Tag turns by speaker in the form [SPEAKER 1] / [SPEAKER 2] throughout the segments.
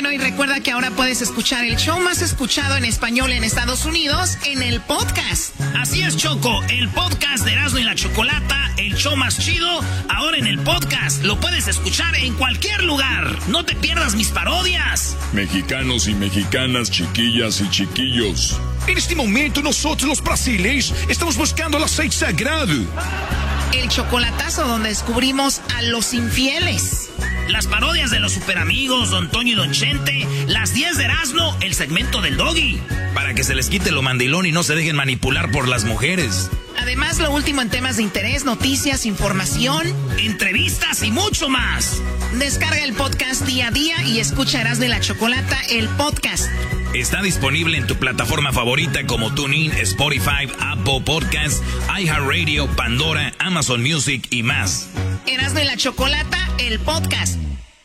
[SPEAKER 1] Bueno, y recuerda que ahora puedes escuchar el show más escuchado en español en Estados Unidos en el podcast.
[SPEAKER 2] Así es, Choco, el podcast de Erasmo y la Chocolata, el show más chido, ahora en el podcast. Lo puedes escuchar en cualquier lugar. No te pierdas mis parodias.
[SPEAKER 3] Mexicanos y mexicanas, chiquillas y chiquillos.
[SPEAKER 4] En este momento nosotros los brasileños estamos buscando el aceite sagrado.
[SPEAKER 1] El chocolatazo donde descubrimos a los infieles.
[SPEAKER 2] Las parodias de los superamigos, Don Toño y Don Chente. Las 10 de Erasmo, el segmento del Doggy.
[SPEAKER 5] Para que se les quite lo mandilón y no se dejen manipular por las mujeres.
[SPEAKER 1] Además, lo último en temas de interés, noticias, información,
[SPEAKER 2] entrevistas y mucho más.
[SPEAKER 1] Descarga el podcast día a día y escucha Erasmo y la Chocolata, el podcast.
[SPEAKER 5] Está disponible en tu plataforma favorita como TuneIn, Spotify, Apple Podcasts, iHeartRadio, Pandora, Amazon Music y más.
[SPEAKER 1] Erasmo y la Chocolata, el podcast.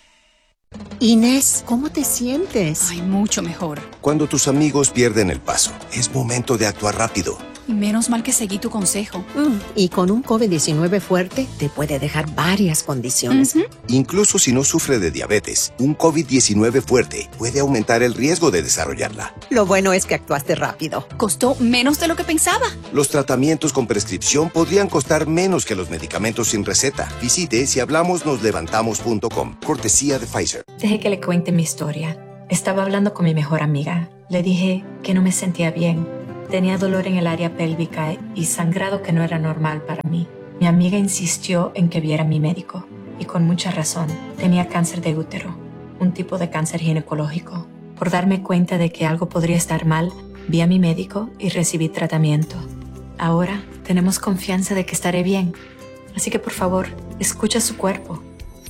[SPEAKER 6] Inés, ¿cómo te sientes?
[SPEAKER 7] Ay, mucho mejor.
[SPEAKER 8] Cuando tus amigos pierden el paso, es momento de actuar rápido.
[SPEAKER 7] Y menos mal que seguí tu consejo.
[SPEAKER 6] Y con un COVID-19 fuerte, te puede dejar varias condiciones.
[SPEAKER 8] Incluso si no sufre de diabetes, un COVID-19 fuerte puede aumentar el riesgo de desarrollarla.
[SPEAKER 6] Lo bueno es que actuaste rápido.
[SPEAKER 7] Costó menos de lo que pensaba.
[SPEAKER 8] Los tratamientos con prescripción podrían costar menos que los medicamentos sin receta. Visite sihablamosnoslevantamos.com. Cortesía de Pfizer.
[SPEAKER 9] Deje que le cuente mi historia. Estaba hablando con mi mejor amiga. Le dije que no me sentía bien. Tenía dolor en el área pélvica y sangrado que no era normal para mí. Mi amiga insistió en que viera a mi médico. Y con mucha razón. Tenía cáncer de útero, un tipo de cáncer ginecológico. Por darme cuenta de que algo podría estar mal, vi a mi médico y recibí tratamiento. Ahora tenemos confianza de que estaré bien. Así que por favor, escucha su cuerpo.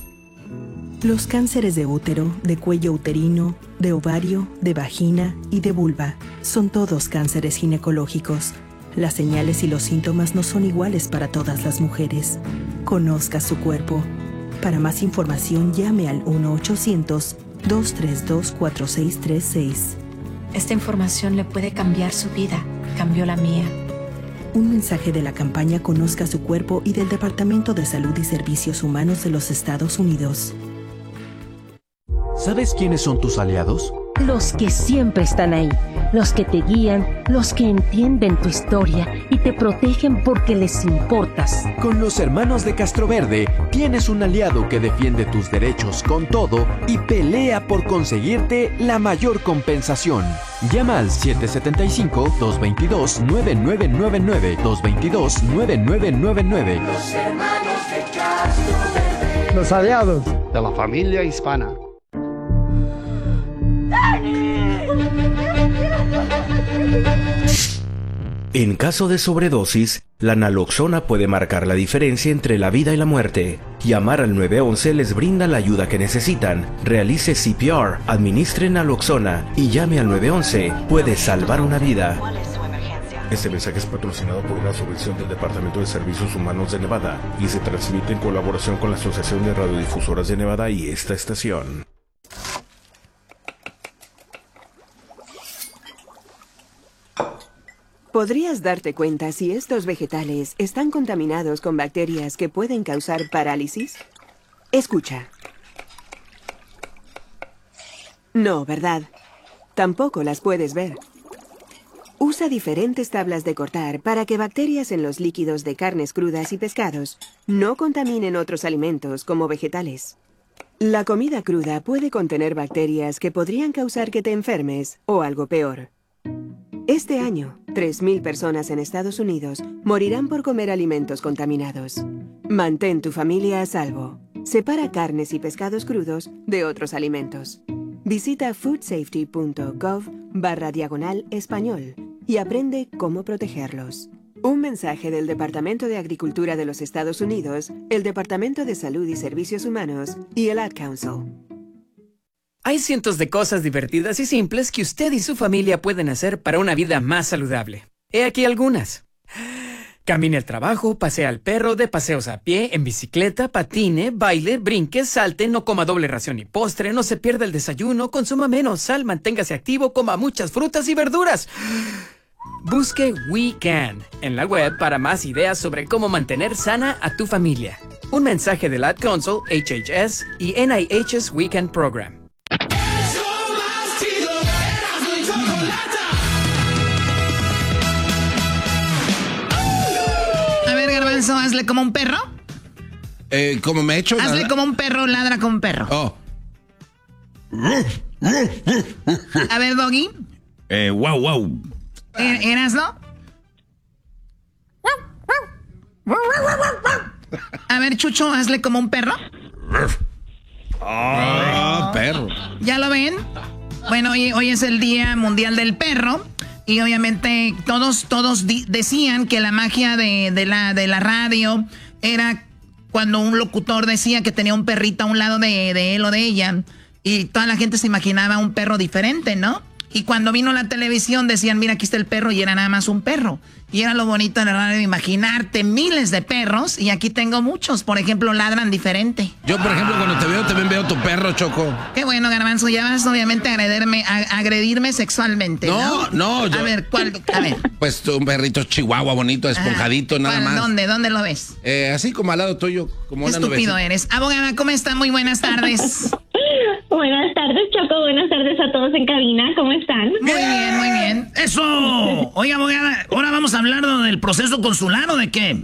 [SPEAKER 10] Los cánceres de útero, de cuello uterino, de ovario, de vagina y de vulva son todos cánceres ginecológicos. Las señales y los síntomas no son iguales para todas las mujeres. Conozca su cuerpo. Para más información, llame al 1-800-232-4636.
[SPEAKER 9] Esta información le puede cambiar su vida. Cambió la mía.
[SPEAKER 10] Un mensaje de la campaña Conozca su cuerpo y del Departamento de Salud y Servicios Humanos de los Estados Unidos.
[SPEAKER 11] ¿Sabes quiénes son tus aliados?
[SPEAKER 12] Los que siempre están ahí, los que te guían, los que entienden tu historia y te protegen porque les importas.
[SPEAKER 11] Con los hermanos de Castroverde tienes un aliado que defiende tus derechos con todo y pelea por conseguirte la mayor compensación. Llama al 775-222-9999, 222-9999.
[SPEAKER 13] Los hermanos de Castroverde.
[SPEAKER 14] Los aliados de la familia hispana.
[SPEAKER 15] En caso de sobredosis, la naloxona puede marcar la diferencia entre la vida y la muerte. Llamar al 911 les brinda la ayuda que necesitan. Realice CPR, administre naloxona y llame al 911. Puede salvar una vida.
[SPEAKER 16] Este mensaje es patrocinado por una subvención del Departamento de Servicios Humanos de Nevada y se transmite en colaboración con la Asociación de Radiodifusoras de Nevada y esta estación.
[SPEAKER 17] ¿Podrías darte cuenta si estos vegetales están contaminados con bacterias que pueden causar parálisis? Escucha. No, ¿verdad? Tampoco las puedes ver. Usa diferentes tablas de cortar para que bacterias en los líquidos de carnes crudas y pescados no contaminen otros alimentos como vegetales. La comida cruda puede contener bacterias que podrían causar que te enfermes o algo peor. Este año, 3,000 personas en Estados Unidos morirán por comer alimentos contaminados. Mantén tu familia a salvo. Separa carnes y pescados crudos de otros alimentos. Visita foodsafety.gov/español y aprende cómo protegerlos. Un mensaje del Departamento de Agricultura de los Estados Unidos, el Departamento de Salud y Servicios Humanos y el Ad Council.
[SPEAKER 18] Hay cientos de cosas divertidas y simples que usted y su familia pueden hacer para una vida más saludable. He aquí algunas. Camine al trabajo, pasea al perro, dé paseos a pie, en bicicleta, patine, baile, brinque, salte, no coma doble ración ni postre, no se pierda el desayuno, consuma menos sal, manténgase activo, coma muchas frutas y verduras. Busque We Can en la web para más ideas sobre cómo mantener sana a tu familia. Un mensaje del Ad Council, HHS y NIH's We Can Program.
[SPEAKER 1] Garbanzo, hazle como un perro.
[SPEAKER 19] ¿Cómo me he hecho?
[SPEAKER 1] Hazle como un perro, ladra como un perro.
[SPEAKER 19] Oh.
[SPEAKER 1] A ver, Doggy.
[SPEAKER 5] Wow.
[SPEAKER 1] ¿Erasno? A ver, Chucho, hazle como un perro.
[SPEAKER 19] Perro.
[SPEAKER 1] ¿Ya lo ven? Bueno, hoy es el Día Mundial del Perro. Y obviamente todos decían que la magia de la radio era cuando un locutor decía que tenía un perrito a un lado de él o de ella. Y toda la gente se imaginaba un perro diferente, ¿no? Y cuando vino la televisión decían, mira, aquí está el perro, y era nada más un perro. Y era lo bonito de la radio, imaginarte miles de perros, y aquí tengo muchos. Por ejemplo, ladran diferente.
[SPEAKER 19] Yo, por ejemplo, cuando te veo, también veo tu perro, Choco.
[SPEAKER 1] Qué bueno, Garbanzo, ya vas obviamente a agredirme sexualmente, ¿no?
[SPEAKER 19] No.
[SPEAKER 1] A ver, ¿cuál? A ver.
[SPEAKER 19] Pues un perrito chihuahua bonito, esponjadito, nada más.
[SPEAKER 1] ¿Dónde lo ves?
[SPEAKER 19] Así como al lado tuyo, como una nubecita.
[SPEAKER 1] Estúpido eres. Abogada, ¿cómo está? Muy buenas tardes.
[SPEAKER 20] Buenas tardes, Choco. Buenas tardes a todos en cabina. ¿Cómo están?
[SPEAKER 1] Muy bien, muy bien.
[SPEAKER 2] ¡Eso! Oiga, abogada, ahora vamos a hablar del proceso consular, ¿o de qué?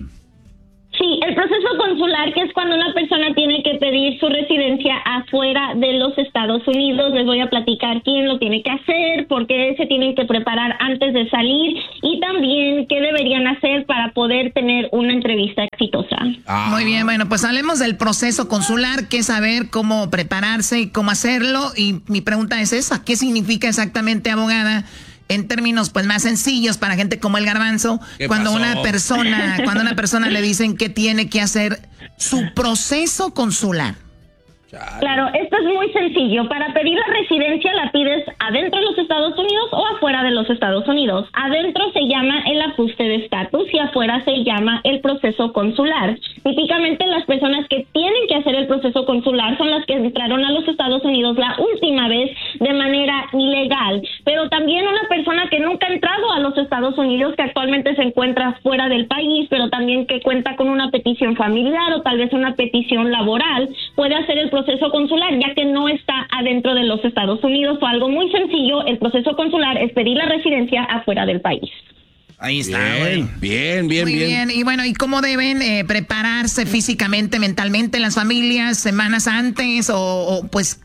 [SPEAKER 20] Sí, el proceso consular, que es cuando una persona tiene que pedir su residencia afuera de los Estados Unidos. Les voy a platicar quién lo tiene que hacer, por qué se tienen que preparar antes de salir y también qué deberían hacer para poder tener una entrevista exitosa.
[SPEAKER 1] Muy bien, bueno, pues hablemos del proceso consular, que es saber cómo prepararse y cómo hacerlo. Y mi pregunta es esa, ¿qué significa exactamente, abogada? En términos pues más sencillos para gente como el Garbanzo, cuando una persona le dicen que tiene que hacer su proceso consular.
[SPEAKER 20] Claro, esto es muy sencillo. Para pedir la residencia la pides adentro de los Estados Unidos o afuera de los Estados Unidos. Adentro se llama el ajuste de estatus y afuera se llama el proceso consular. Típicamente las personas que tienen que hacer el proceso consular son las que entraron a los Estados Unidos la última vez de manera ilegal. Pero también una persona que nunca ha entrado a los Estados Unidos, que actualmente se encuentra fuera del país, pero también que cuenta con una petición familiar o tal vez una petición laboral, puede hacer el proceso consular, ya que no está adentro de los Estados Unidos. O algo muy sencillo, el proceso consular es pedir la residencia afuera del país.
[SPEAKER 2] Ahí está,
[SPEAKER 19] Bien.
[SPEAKER 1] Muy bien. Y bueno, ¿y cómo deben prepararse físicamente, mentalmente las familias semanas antes? O pues,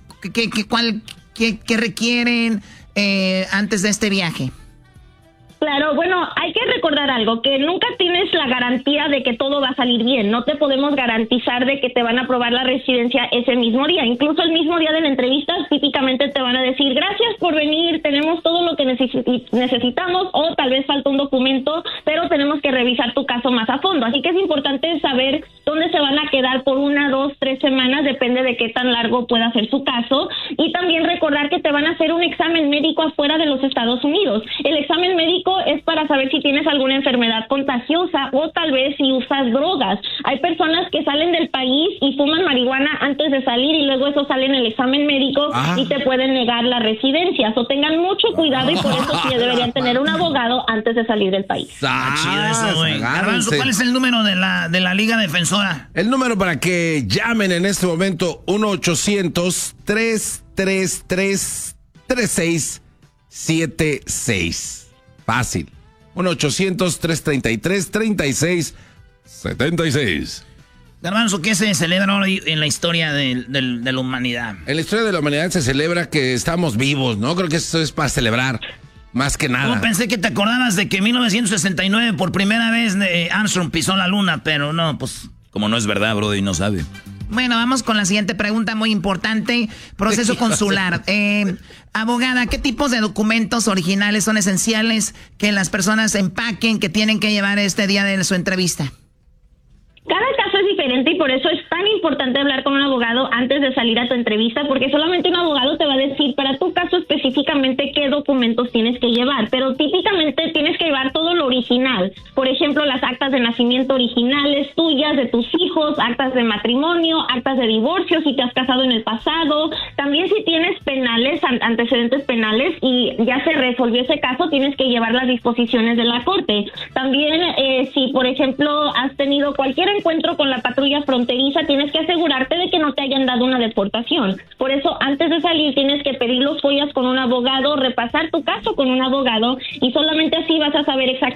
[SPEAKER 1] ¿qué requieren antes de este viaje?
[SPEAKER 20] Claro, bueno, hay que recordar algo, que nunca tienes la garantía de que todo va a salir bien. No te podemos garantizar de que te van a aprobar la residencia ese mismo día. Incluso el mismo día de la entrevista, típicamente te van a decir, gracias por venir, tenemos todo lo que necesitamos, o tal vez falta un documento, pero tenemos que revisar tu caso más a fondo. Así que es importante saber dónde se van a quedar por 1, 2, 3 semanas, depende de qué tan largo pueda ser su caso. Y también recordar que te van a hacer un examen médico afuera de los Estados Unidos. El examen médico es para saber si tienes alguna enfermedad contagiosa o tal vez si usas drogas. Hay personas que salen del país y fuman marihuana antes de salir y luego eso sale en el examen médico y te pueden negar la residencia. O tengan mucho cuidado y por eso sí deberían tener un abogado antes de salir del país.
[SPEAKER 2] Chido eso, güey. Garbanzo, ¿cuál es el número de la Liga Defensora?
[SPEAKER 19] El número para que llamen en este momento, 1-800-333-3676. Fácil. 1-800-333-3676.
[SPEAKER 2] Garbanzo, ¿qué se celebra hoy en la historia de la humanidad?
[SPEAKER 19] En la historia de la humanidad se celebra que estamos vivos, ¿no? Creo que eso es para celebrar, más que nada.
[SPEAKER 2] Yo pensé que te acordabas de que en 1969 por primera vez Armstrong pisó la luna, pero no, pues...
[SPEAKER 5] Como no es verdad, brother, y no sabe.
[SPEAKER 1] Bueno, vamos con la siguiente pregunta muy importante. Proceso consular. Abogada, ¿qué tipos de documentos originales son esenciales que las personas empaquen, que tienen que llevar este día de su entrevista?
[SPEAKER 20] Cada caso es diferente y por eso es tan importante hablar con un abogado antes de salir a tu entrevista, porque solamente un abogado te va a decir para tu caso específicamente qué documentos tienes que llevar, pero típicamente tienes que llevar todo lo original. Por ejemplo, las actas de nacimiento originales tuyas, de tus hijos, actas de matrimonio, actas de divorcio si te has casado en el pasado. También si tienes penales, antecedentes penales y ya se resolvió ese caso, tienes que llevar las disposiciones de la corte. También si, por ejemplo, has tenido cualquier encuentro con la patrulla fronteriza, tienes que asegurarte de que no te hayan dado una deportación. Por eso, antes de salir, tienes que pedir los follas con un abogado, repasar tu caso con un abogado y solamente así vas a saber exactamente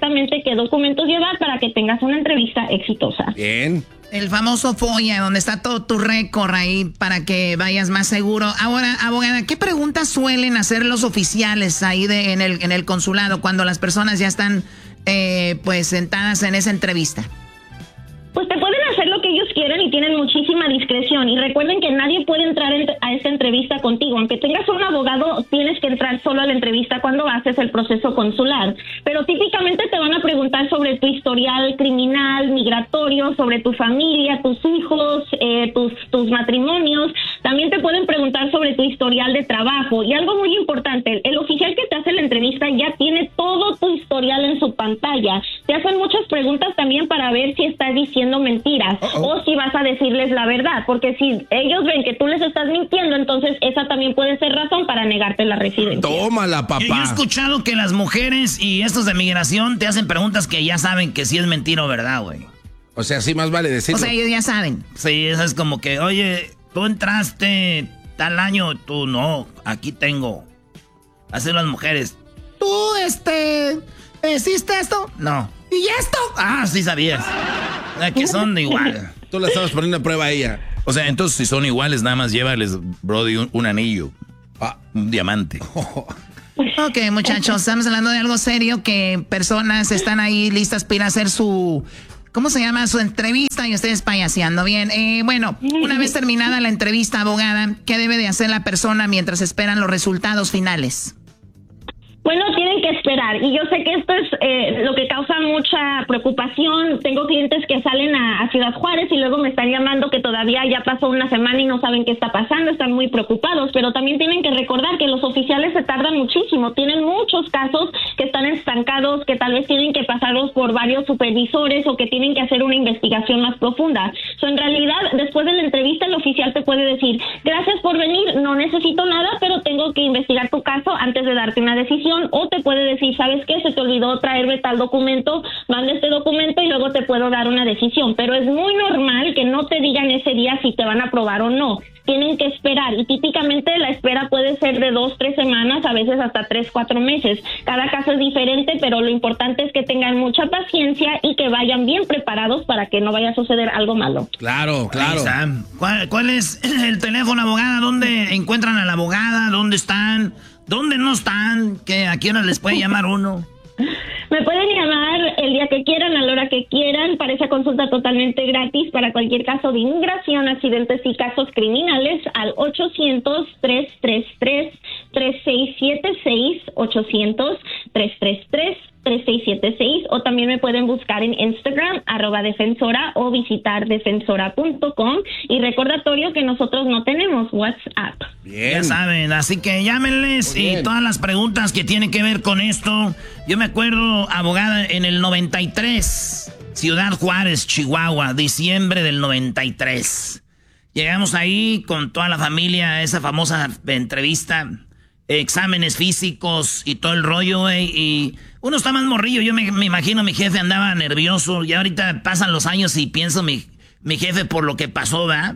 [SPEAKER 20] exactamente qué documentos llevar para que tengas una entrevista exitosa.
[SPEAKER 19] Bien.
[SPEAKER 1] El famoso FOIA, donde está todo tu récord ahí para que vayas más seguro. Ahora, abogada, ¿qué preguntas suelen hacer los oficiales ahí en el consulado cuando las personas ya están pues sentadas en esa entrevista?
[SPEAKER 20] Pues te pueden hacer lo que ellos quieren y tienen muchísima discreción. Y recuerden que nadie puede entrar a esta entrevista contigo. Aunque tengas un abogado, tienes que entrar solo a la entrevista cuando haces el proceso consular. Pero típicamente te van a preguntar sobre tu historial criminal, migratorio, sobre tu familia, tus hijos, tus matrimonios. También te pueden preguntar sobre tu historial de trabajo. Y algo muy importante, el oficial que te hace la entrevista ya tiene todo tu historial en su pantalla. Te hacen muchas preguntas también para ver si estás diciendo mentiras o si vas a decirles la verdad, porque si ellos ven que tú les estás mintiendo, entonces esa también puede ser razón para negarte la residencia.
[SPEAKER 19] Tómala, papá.
[SPEAKER 2] Yo he escuchado que las mujeres y estos de migración te hacen preguntas que ya saben que sí es mentira o verdad, güey.
[SPEAKER 19] O sea, sí más vale decirlo.
[SPEAKER 1] O sea, ellos ya saben.
[SPEAKER 2] Sí, eso es como que, oye, tú entraste tal año, tú no, aquí tengo. Así las mujeres.
[SPEAKER 1] ¿Tú, hiciste esto?
[SPEAKER 2] No.
[SPEAKER 1] ¿Y esto?
[SPEAKER 2] Ah, sí sabías. Que son igual.
[SPEAKER 19] Tú la estabas poniendo a prueba a ella.
[SPEAKER 5] O sea, entonces si son iguales, nada más llévales, brody, un anillo. Un diamante.
[SPEAKER 1] Ok, muchachos, estamos hablando de algo serio, que personas están ahí listas para ir a hacer su... ¿Cómo se llama? Su entrevista y ustedes payaseando. Bien, bueno, una vez terminada la entrevista, abogada, ¿qué debe de hacer la persona mientras esperan los resultados finales?
[SPEAKER 20] Bueno, tienen que esperar, y yo sé que esto es lo que causa mucha preocupación. Tengo clientes que salen a Ciudad Juárez y luego me están llamando que todavía ya pasó una semana y no saben qué está pasando, están muy preocupados, pero también tienen que recordar que los oficiales se tardan muchísimo, tienen muchos casos que están estancados, que tal vez tienen que pasarlos por varios supervisores o que tienen que hacer una investigación más profunda. En realidad, después de la entrevista, el oficial te puede decir, gracias por venir, no necesito nada, pero tengo que investigar tu caso antes de darte una decisión. O te puede decir, ¿sabes qué? Se te olvidó traerme tal documento, manda este documento y luego te puedo dar una decisión. Pero es muy normal que no te digan ese día si te van a aprobar o no. Tienen que esperar, y típicamente la espera puede ser de 2-3 semanas, a veces hasta 3-4 meses. Cada caso es diferente, pero lo importante es que tengan mucha paciencia y que vayan bien preparados para que no vaya a suceder algo malo.
[SPEAKER 19] Claro, claro.
[SPEAKER 2] ¿Cuál es el teléfono, abogada? ¿Dónde encuentran a la abogada? ¿Dónde están? ¿Dónde no están? ¿A qué hora les puede llamar uno?
[SPEAKER 20] Me pueden llamar el día que quieran, a la hora que quieran, para esa consulta totalmente gratis para cualquier caso de inmigración, accidentes y casos criminales al 800-333-3676, 800-333-3676, o también me pueden buscar en Instagram, @defensora, o visitar defensora.com. Y recordatorio que nosotros no tenemos WhatsApp.
[SPEAKER 2] Bien. Ya saben, así que llámenles y todas las preguntas que tienen que ver con esto. Yo me acuerdo, abogada, en el 93, Ciudad Juárez, Chihuahua, diciembre del 93. Llegamos ahí con toda la familia a esa famosa entrevista, exámenes físicos y todo el rollo, güey, y uno está más morrillo. Yo me imagino mi jefe andaba nervioso, y ahorita pasan los años y pienso mi jefe por lo que pasó, ¿verdad?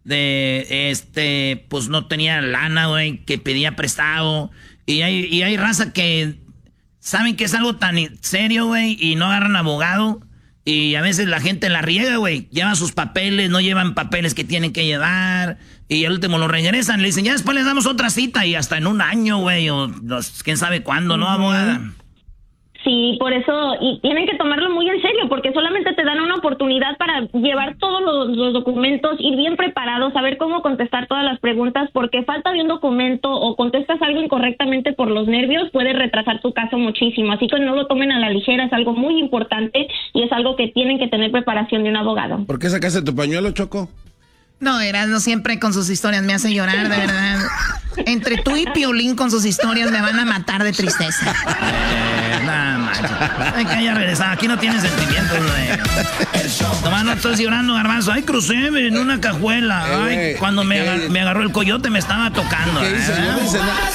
[SPEAKER 2] Pues no tenía lana, güey, que pedía prestado, y hay raza que saben que es algo tan serio, güey, y no agarran abogado, y a veces la gente la riega, güey, llevan sus papeles, no llevan papeles que tienen que llevar, y al último lo regresan, le dicen, ya después les damos otra cita, y hasta en un año, güey, o quién sabe cuándo, ¿no, abogada?
[SPEAKER 20] Sí, por eso, y tienen que tomarlo muy en serio, porque solamente te dan una oportunidad para llevar todos los documentos, ir bien preparados, saber cómo contestar todas las preguntas, porque falta de un documento o contestas algo incorrectamente por los nervios, puede retrasar tu caso muchísimo. Así que no lo tomen a la ligera, es algo muy importante y es algo que tienen que tener preparación de un abogado.
[SPEAKER 19] ¿Por qué sacaste tu pañuelo, Choco?
[SPEAKER 1] No, Erasmo siempre con sus historias me hace llorar, de verdad. Entre tú y Piolín con sus historias me van a matar de tristeza.
[SPEAKER 2] Nada más. Hay que ya regresar. Aquí no tienen sentimientos, güey. Nomás no estoy llorando, Garbanzo. Ay, crucé en una cajuela. Ay, cuando me agarró el coyote me estaba tocando.
[SPEAKER 19] ¿Qué dices? No dice nada.